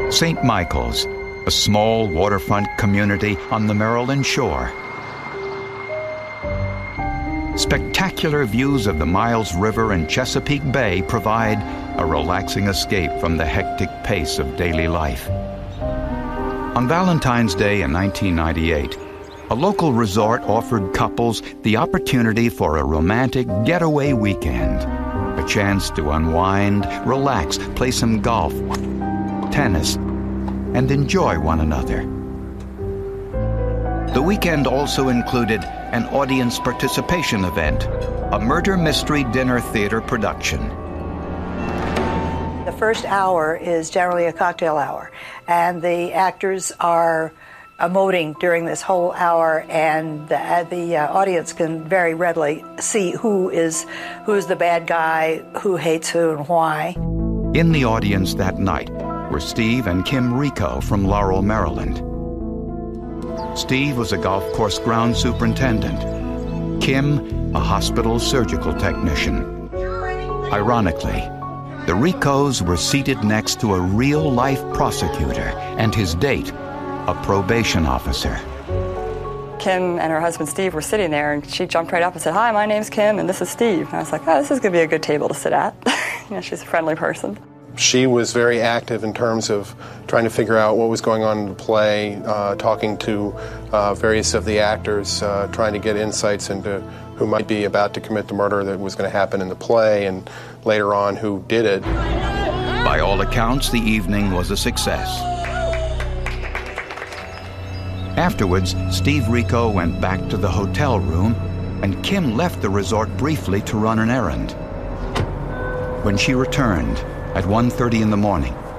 St. Michael's, a small waterfront community on the Maryland shore. Spectacular views of the Miles River and Chesapeake Bay provide a relaxing escape from the hectic pace of daily life. On Valentine's Day in 1998, a local resort offered couples the opportunity for a romantic getaway weekend, a chance to unwind, relax, play some golf, tennis, and enjoy one another. The weekend also included an audience participation event, a murder mystery dinner theater production. The first hour is generally a cocktail hour, and the actors are emoting during this whole hour, and the audience can very readily see who's the bad guy, who hates who, and why. In the audience that night were Steve and Kim Rico from Laurel, Maryland. Steve was a golf course ground superintendent. Kim, a hospital surgical technician. Ironically, the Ricos were seated next to a real-life prosecutor and his date, a probation officer. Kim and her husband Steve were sitting there, and she jumped right up and said, "Hi, my name's Kim, and this is Steve." And I was like, "Oh, this is going to be a good table to sit at." She's a friendly person. She was very active in terms of trying to figure out what was going on in the play, talking to various of the actors, trying to get insights into who might be about to commit the murder that was going to happen in the play, and later on who did it. By all accounts, the evening was a success. Afterwards, Steve Rico went back to the hotel room, and Kim left the resort briefly to run an errand. When she returned, at 1:30 in the morning,